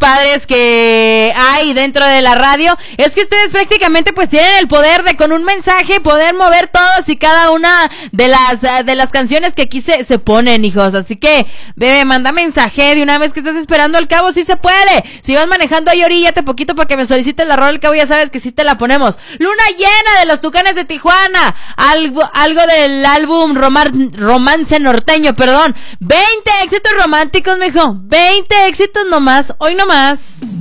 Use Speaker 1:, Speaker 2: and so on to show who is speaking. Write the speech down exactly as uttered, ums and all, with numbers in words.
Speaker 1: padres que hay dentro de la radio es que ustedes prácticamente pues tienen el poder de con un mensaje poder mover todos y cada una de las de las canciones que aquí se, se ponen, hijos. Así que, bebé, manda mensaje de una vez que estás esperando, al cabo sí se puede. Si vas manejando ahí, oríllate poquito para que me solicites la rola, al cabo ya sabes que sí te la ponemos. Luna llena de los Tucanes de Tijuana, algo, algo del álbum Romar, Romance Norteño, perdón. veinte éxitos románticos, mijo, veinte éxitos nomás, hoy nomás.